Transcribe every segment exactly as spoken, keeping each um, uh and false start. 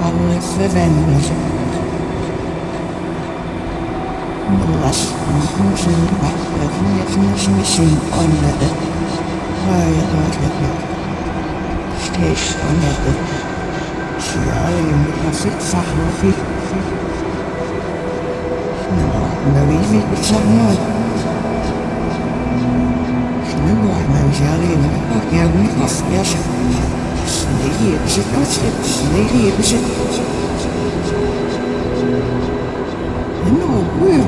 alle verwendet. Belas musim waktu musim onade. Hai hai steeds onade. Siali masih sahrofi. Nabi fikir sangat. Semua menjadi yang biasa. Sendiri besit, sendiri besit. No, we're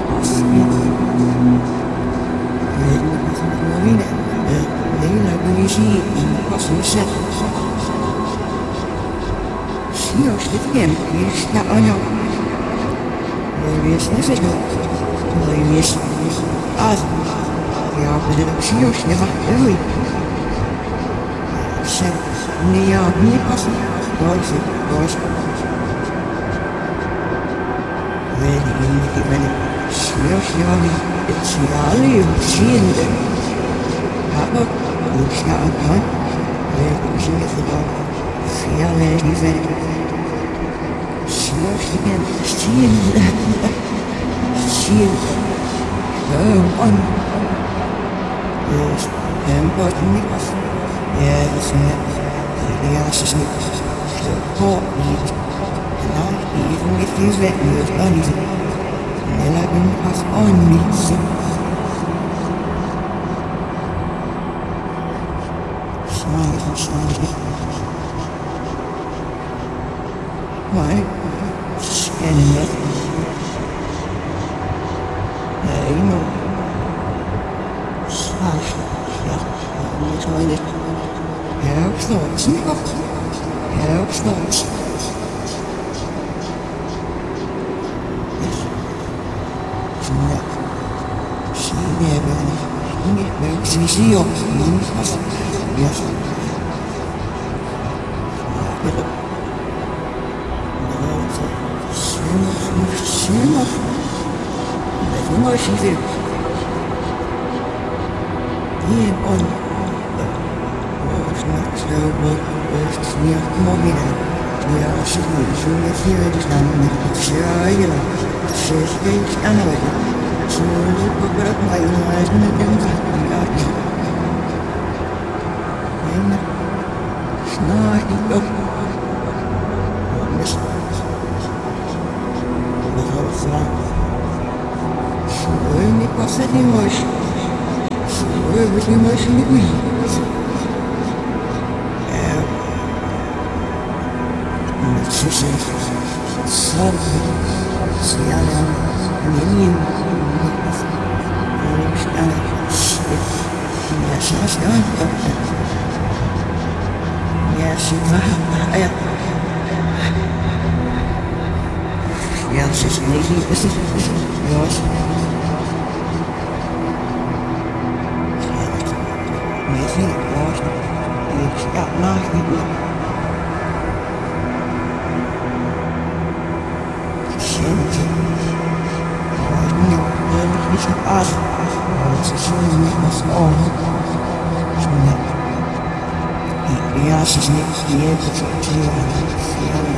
Marina, Leila Bunisi in the Possible Set. She knows the game, he's not on your various necessary, various as the opposite of she knows never every. Said, Nia, me possible, was it, was Ready, ready, ready. Smear, smear, it's Yali, seeing them. Papa, looks not a gun. Ready, sing it for dog. Feel ready, ready. Smear, smear, seeing them. Seeing them. Oh, one. Yes, them got me off. Yes, yes. The ass is it. The pot needs. Even if he's written with anything, they'll have him pass on me, so. Smile, smile. Why? Scanning it. Hey, no. Slash. Yeah, I'm trying it. Help thoughts, Nico. Help thoughts. She see you. Yes. Sure. There's no she there. Yeah, on. Oh, it's not so good. It's near Mobina. Yeah, she is. She is here. It's not a sure. You know, she's very annoying. So, look at my eyes and the things and snarky up. Miss the whole flat. So, when it was an emotion, so, it was emotionally weak. Yeah. And it's just something. See, I am a million. Yes, yes, yes. Yes, yes. Yes, it's lazy. This is yours. Lazy, yours. It's got nothing. Sins. It's an odd. It's a shame it was all. The ass is next to the edge of the